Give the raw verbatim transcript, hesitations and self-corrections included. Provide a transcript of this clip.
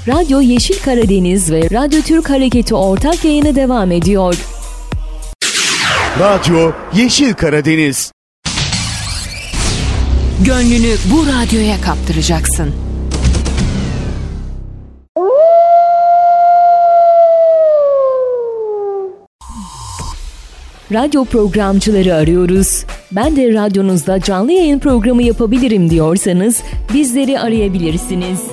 Radyo Yeşil Karadeniz ve Radyo Türk Hareketi ortak yayını devam ediyor. Radyo Yeşil Karadeniz. Gönlünü bu radyoya kaptıracaksın. Radyo programcıları arıyoruz. Ben de radyonuzda canlı yayın programı yapabilirim diyorsanız bizleri arayabilirsiniz.